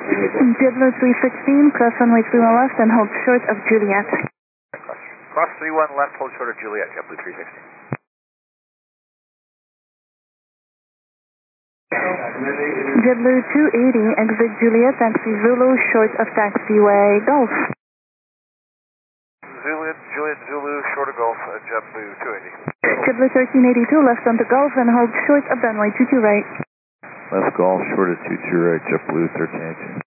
JetBlue 316, cross runway 31 left and hold short of Juliet. Cross 31 left, hold short of Juliet, JetBlue 316. JetBlue 280, exit Juliet, taxi Zulu, short of taxiway Gulf. Juliet Zulu, short of Gulf, JetBlue 280. JetBlue 1382, left onto Gulf and hold short of runway 22 right. Left Gulf, short of 22 right, JetBlue 1382.